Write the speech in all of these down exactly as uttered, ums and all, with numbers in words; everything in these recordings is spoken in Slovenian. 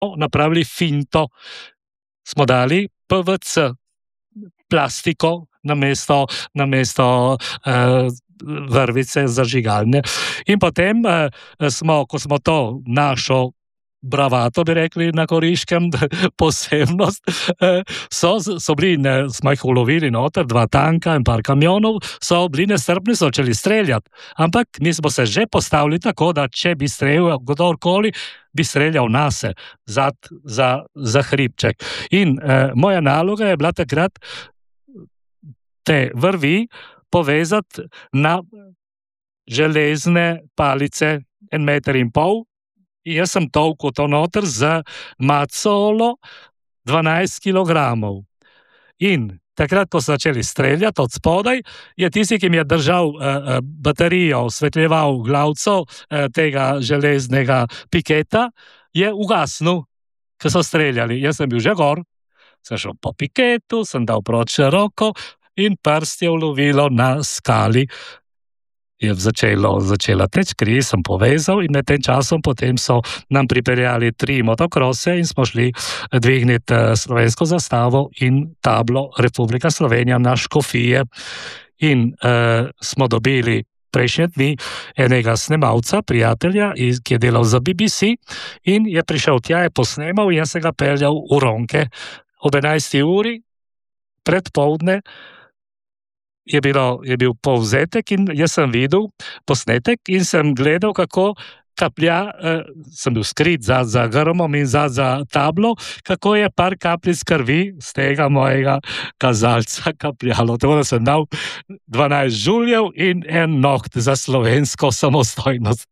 napravili finto. Smo dali P V C, plastiko namesto, namesto uh, vrvice zažigalne. In potem uh, smo, ko smo to našo bravato, bi rekli na Koriškem, posebnost, so, so bili, ne, smo jih ulovili noter, dva tanka in par kamionov, so bili nestrpni, so začeli streljati. Ampak mi smo se že postavili tako, da če bi streljal kdorkoli, bi streljal nase, zad, za, za hribček. In eh, moja naloga je bila takrat te vrvi povezati na železne palice, en meter in pol. In jaz sem tolkel to noter z macolo dvanajst kilogramov. In takrat, ko so začeli streljati od spodaj, je tisti, ki mi je držal uh, baterijo, osvetljeval glavco uh, tega železnega piketa, je ugasnil, ko so streljali. Jaz sem bil že gor, sem šel po piketu, sem dal proč roko in prst je ulovilo na skali. Je začelo, začela teč kri, sem povezal in med tem časom potem so nam pripeljali tri motokrose in smo šli dvigniti slovensko zastavo in tablo Republika Slovenija na Škofije. In uh, smo dobili prejšnje dni enega snemalca, prijatelja, ki je delal za B B C in je prišel tja, je posnemal in jaz se ga peljal v Ronke. Ob enajsti uri, predpoldne, Je, bilo, je bil povzetek in jaz sem videl posnetek in sem gledal, kako kaplja, eh, sem bil skrit za, za grmom in za, za tablo, kako je par kapljic krvi z tega mojega kazalca kapljalo. Tako da sem dal dvanajst žuljev in en noht za slovensko samostojnost.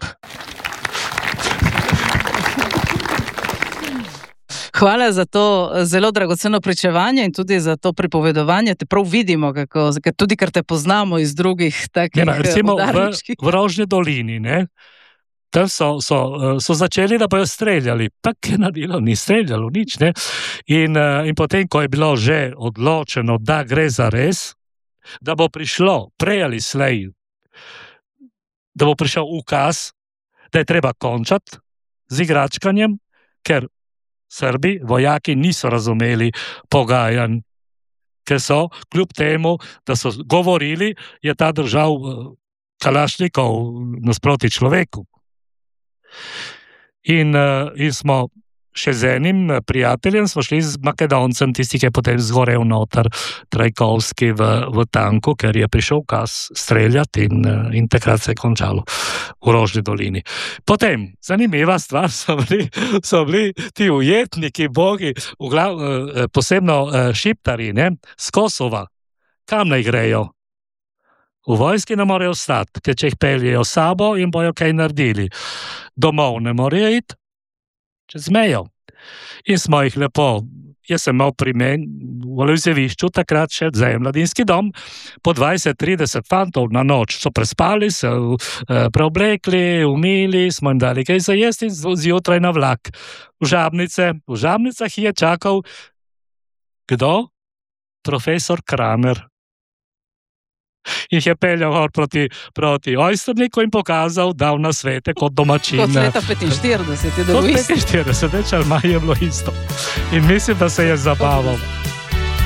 Hvala za to zelo dragoceno pričevanje in tudi za to pripovedovanje. Te prav vidimo, kako, tudi ker te poznamo iz drugih takih ne, recimo udarničkih. V, v Rožni dolini, ne? Tam so, so, so začeli, da bojo streljali. Pa kaj naredilo, ni streljalo nič. Ne? In, in potem, ko je bilo že odločeno, da gre za res, da bo prišlo prej ali slej, da bo prišel ukaz, da je treba končati z igračkanjem, ker Srbi, vojaki niso razumeli pogajanj, ker so, kljub temu, da so govorili, je ta držal kalašnikov nasproti človeku. In, in smo še z enim prijateljem, smo šli z Makedoncem, tisti, ki je potem zgorel noter, Trajkovski v, v tanku, ker je prišel ukaz streljati in, in takrat se je končalo v Rožni dolini. Potem, zanimiva stvar, so bili, so bili ti ujetniki, bogi, glav, posebno šiptari, ne, z Kosova. Kam naj grejo? V vojski ne morejo stati, ker če jih peljejo sabo in bojo kaj naredili. Domov ne morejo iti, čez mejo. In smo jih lepo, jaz sem imel pri meni v Lojzevišču takrat še zdaj mladinski dom, po dvajset trideset fantov na noč so prespali, se preoblekli, umili, smo jim dali kaj za jesti in zjutraj na vlak. V Žabnice, v Žabnicah je čakal kdo? Profesor Kramer. Jih je peljal proti, proti Ojstrniku in pokazal, dal na svete kot domačin. Kot leta petinštirideset je bilo isto. isto. Kot petinštirideset, več ali manj je bilo isto. In mislim, da se je zabaval.